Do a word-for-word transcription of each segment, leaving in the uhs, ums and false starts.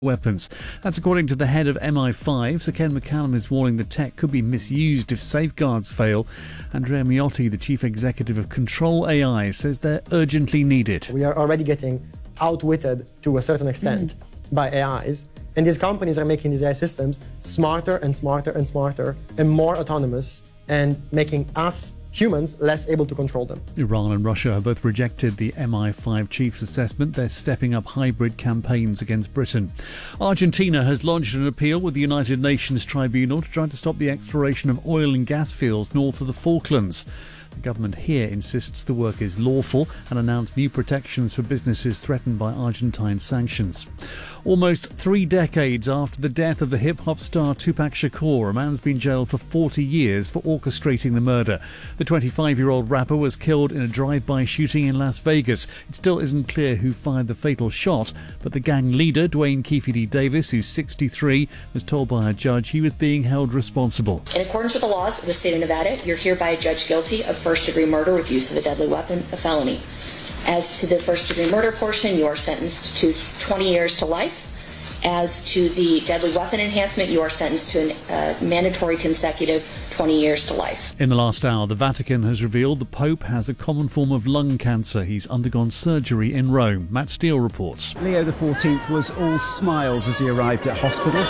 weapons. That's according to the head of M I five. Sir Ken McCallum is warning the tech could be misused if safeguards fail. Andrea Miotti, the chief executive of Control A I, says they're urgently needed. We are already getting outwitted to a certain extent mm. by A Is, and these companies are making these A I systems smarter and smarter and smarter and more autonomous, and making us humans less able to control them. Iran and Russia have both rejected the M I five chief's assessment. They're stepping up hybrid campaigns against Britain. Argentina has launched an appeal with the United Nations Tribunal to try to stop the exploration of oil and gas fields north of the Falklands. The government here insists the work is lawful and announced new protections for businesses threatened by Argentine sanctions. Almost three decades after the death of the hip-hop star Tupac Shakur, a man's been jailed for forty years for orchestrating the murder. The twenty-five-year-old rapper was killed in a drive-by shooting in Las Vegas. It still isn't clear who fired the fatal shot, but the gang leader, Dwayne Keefe Davis, who's sixty-three, was told by a judge he was being held responsible. In accordance with the laws of the state of Nevada, you're hereby judged guilty of first-degree murder with use of a deadly weapon, a felony. As to the first-degree murder portion, you are sentenced to twenty years to life. As to the deadly weapon enhancement, you are sentenced to a uh, mandatory consecutive twenty years to life. In the last hour, the Vatican has revealed the Pope has a common form of lung cancer. He's undergone surgery in Rome. Matt Steele reports. Leo the fourteenth was all smiles as he arrived at hospital.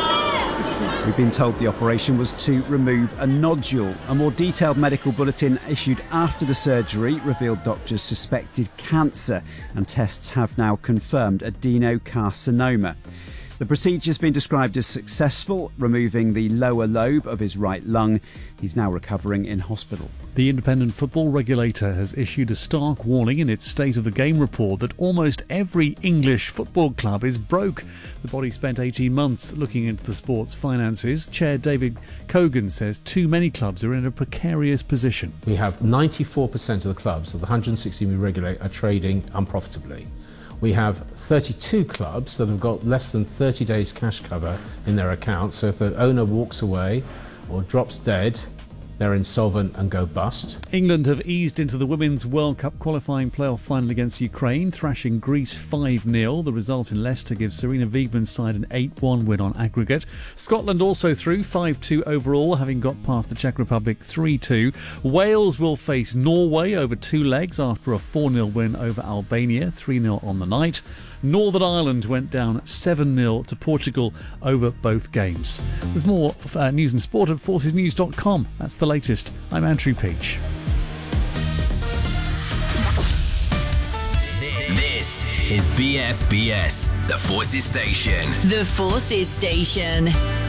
We've been told the operation was to remove a nodule. A more detailed medical bulletin issued after the surgery revealed doctors suspected cancer, and tests have now confirmed adenocarcinoma. The procedure's been described as successful, removing the lower lobe of his right lung. He's now recovering in hospital. The independent football regulator has issued a stark warning in its State of the Game report that almost every English football club is broke. The body spent eighteen months looking into the sport's finances. Chair David Cogan says too many clubs are in a precarious position. We have ninety-four percent of the clubs of the one hundred sixty we regulate are trading unprofitably. We have thirty-two clubs that have got less than thirty days cash cover in their account, so if the owner walks away or drops dead, they're insolvent and go bust. England have eased into the Women's World Cup qualifying playoff final against Ukraine, thrashing Greece five nil. The result in Leicester gives Serena Wiegman's side an eight one win on aggregate. Scotland also through five two overall, having got past the Czech Republic three two. Wales will face Norway over two legs after a four nil win over Albania, three nil on the night. Northern Ireland went down seven nil to Portugal over both games. There's more uh, news and sport at forces news dot com. That's the latest. I'm Andrew Peach. This is B F B S, the Forces Station. The Forces Station.